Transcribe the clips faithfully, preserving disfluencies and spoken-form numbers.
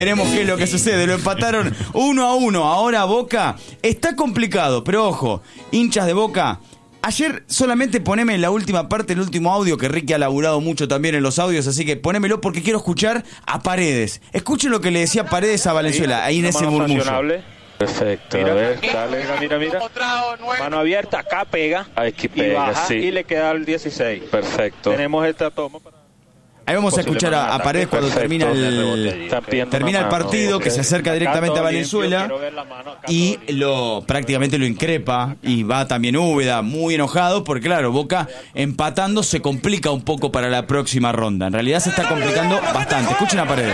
Veremos qué es lo que sucede. Lo empataron uno a uno. Ahora Boca está complicado, pero ojo, hinchas de Boca. Ayer solamente poneme la última parte, el último audio, que Ricky ha laburado mucho también en los audios, así que ponémelo porque quiero escuchar a Paredes. Escuchen lo que le decía Paredes a Valenzuela, ahí en ese murmullo. Perfecto, mira, a ver, aquí, dale, mira, mira, mira. Mano abierta, acá pega. Aquí Y pega, baja, sí. y le queda el dieciséis. Perfecto. Tenemos esta toma para... Ahí vamos a escuchar a, a Paredes cuando termina el, termina el partido, que se acerca directamente a Valenzuela y lo prácticamente lo increpa, y va también Úbeda muy enojado porque claro, Boca empatando se complica un poco para la próxima ronda. En realidad se está complicando bastante. Escuchen a Paredes.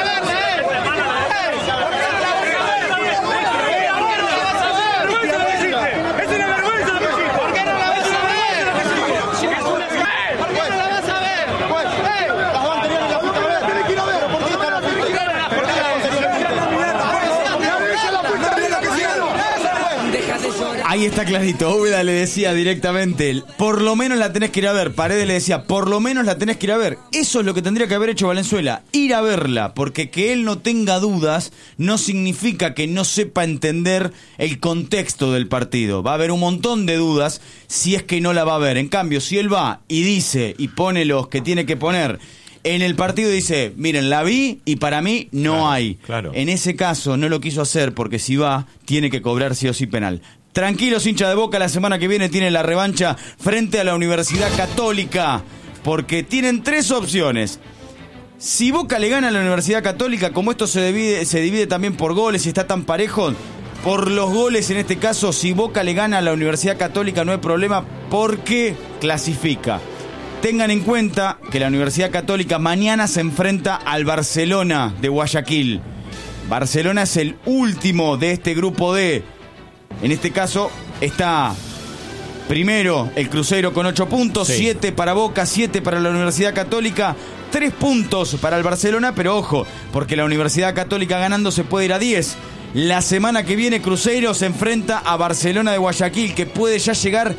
Ahí está clarito, Úbeda le decía directamente, por lo menos la tenés que ir a ver. Paredes le decía, por lo menos la tenés que ir a ver. Eso es lo que tendría que haber hecho Valenzuela, ir a verla, porque que él no tenga dudas no significa que no sepa entender el contexto del partido. Va a haber un montón de dudas si es que no la va a ver. En cambio, si él va y dice y pone los que tiene que poner en el partido, dice, miren, la vi y para mí no claro, hay. Claro. En ese caso no lo quiso hacer porque si va, tiene que cobrar sí o sí penal. Tranquilos, hincha de Boca, la semana que viene tiene la revancha frente a la Universidad Católica, porque tienen tres opciones. Si Boca le gana a la Universidad Católica, como esto se divide, se divide también por goles y está tan parejo, por los goles en este caso, si Boca le gana a la Universidad Católica no hay problema porque clasifica. Tengan en cuenta que la Universidad Católica mañana se enfrenta al Barcelona de Guayaquil. Barcelona es el último de este grupo D. En este caso está primero el Cruzeiro con ocho puntos, sí. siete para Boca, siete para la Universidad Católica, tres puntos para el Barcelona, pero ojo, porque la Universidad Católica ganando se puede ir a diez. La semana que viene Cruzeiro se enfrenta a Barcelona de Guayaquil, que puede ya llegar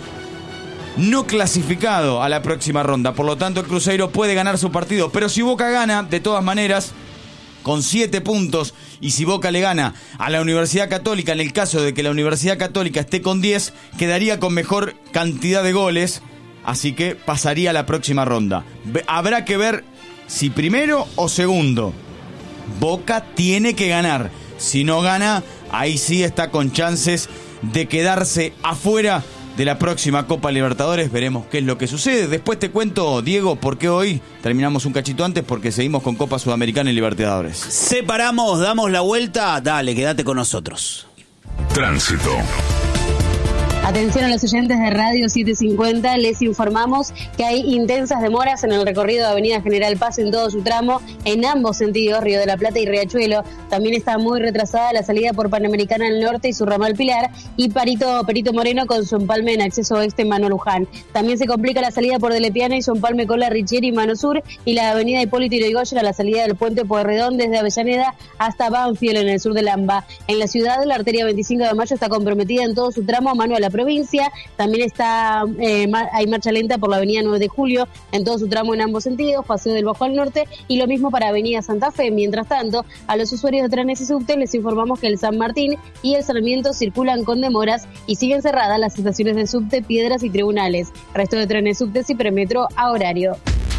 no clasificado a la próxima ronda. Por lo tanto, el Cruzeiro puede ganar su partido, pero si Boca gana, de todas maneras, con siete puntos, y si Boca le gana a la Universidad Católica, en el caso de que la Universidad Católica esté con diez, quedaría con mejor cantidad de goles, así que pasaría a la próxima ronda. Habrá que ver si primero o segundo. Boca tiene que ganar. Si no gana, ahí sí está con chances de quedarse afuera de la próxima Copa Libertadores. Veremos qué es lo que sucede. Después te cuento, Diego, por qué hoy terminamos un cachito antes, porque seguimos con Copa Sudamericana y Libertadores. Separamos, damos la vuelta. Dale, quédate con nosotros. Tránsito. Atención a los oyentes de Radio setecientos cincuenta, les informamos que hay intensas demoras en el recorrido de Avenida General Paz en todo su tramo, en ambos sentidos, Río de la Plata y Riachuelo. También está muy retrasada la salida por Panamericana al norte y su ramal Pilar, y Parito, Perito Moreno con su empalme en acceso oeste Mano Luján. También se complica la salida por Delepiana y su empalme con la Richieri y Mano Sur, y la avenida Hipólito Yrigoyen a la salida del puente Pueyrredón desde Avellaneda hasta Banfield en el sur del AMBA. En la ciudad, la arteria veinticinco de mayo está comprometida en todo su tramo a mano a la provincia. También está eh, hay marcha lenta por la avenida nueve de julio en todo su tramo en ambos sentidos, Paseo del Bajo al norte, y lo mismo para avenida Santa Fe. Mientras tanto, a los usuarios de trenes y subtes les informamos que el San Martín y el Sarmiento circulan con demoras y siguen cerradas las estaciones de subte, Piedras y Tribunales. Resto de trenes, subtes y premetro a horario.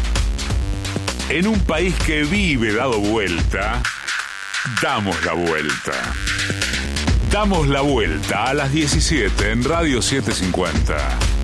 En un país que vive dado vuelta, damos la vuelta. Damos la vuelta a las diecisiete en Radio setecientos cincuenta.